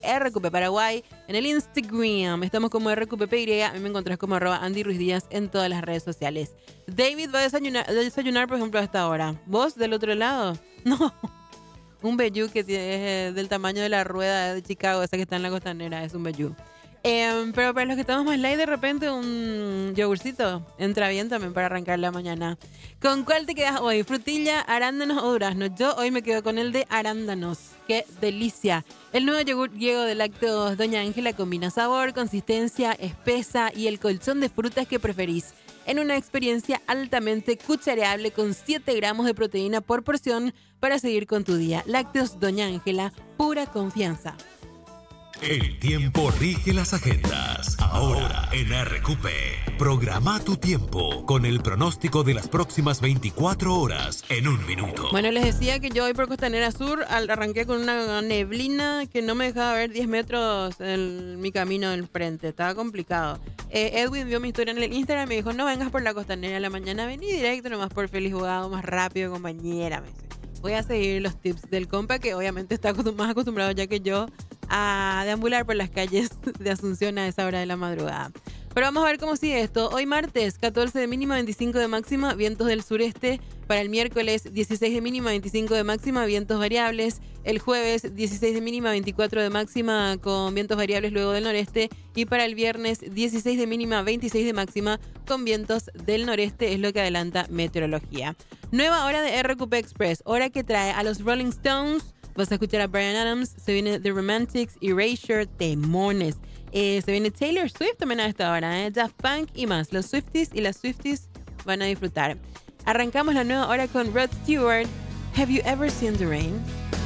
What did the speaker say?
RQP Paraguay en el Instagram. Estamos como RQPPY. A mí me encontrás como @Andy Ruiz Díaz en todas las redes sociales. David va a desayunar, por ejemplo, a esta hora. ¿Vos del otro lado? No. Un vellú que es del tamaño de la rueda de Chicago, esa que está en la costanera, es un vellú. Pero para los que estamos más light, de repente un yogurcito entra bien también para arrancar la mañana. ¿Con cuál te quedas hoy? ¿Frutilla, arándanos o durazno? Yo hoy me quedo con el de arándanos. ¡Qué delicia! El nuevo yogur griego de lácteos Doña Ángela combina sabor, consistencia, espesa y el colchón de frutas que preferís en una experiencia altamente cuchareable con 7 gramos de proteína por porción para seguir con tu día. Lácteos Doña Ángela, pura confianza. El tiempo rige las agendas. Ahora en RQP. Programa tu tiempo con el pronóstico de las próximas 24 horas en un minuto. Bueno, les decía que yo hoy por Costanera Sur arranqué con una neblina que no me dejaba ver 10 metros en mi camino del frente. Estaba complicado. Edwin vio mi historia en el Instagram y me dijo, no vengas por la Costanera a la mañana, vení directo nomás por Feliz Jugado, más rápido, compañera. Me dice. Voy a seguir los tips del compa, que obviamente está más acostumbrado ya que yo a deambular por las calles de Asunción a esa hora de la madrugada. Pero vamos a ver cómo sigue esto. Hoy martes, 14 de mínima, 25 de máxima, vientos del sureste. Para el miércoles, 16 de mínima, 25 de máxima, vientos variables. El jueves, 16 de mínima, 24 de máxima, con vientos variables luego del noreste. Y para el viernes, 16 de mínima, 26 de máxima, con vientos del noreste, es lo que adelanta meteorología. Nueva hora de RQP Express, hora que trae a los Rolling Stones. Vas a escuchar a Bryan Adams, se viene The Romantics, Erasure, temones. Se viene Taylor Swift también a esta hora, Daft Punk y más. Los Swifties y las Swifties van a disfrutar. Arrancamos la nueva hora con Rod Stewart. Have you ever seen the rain?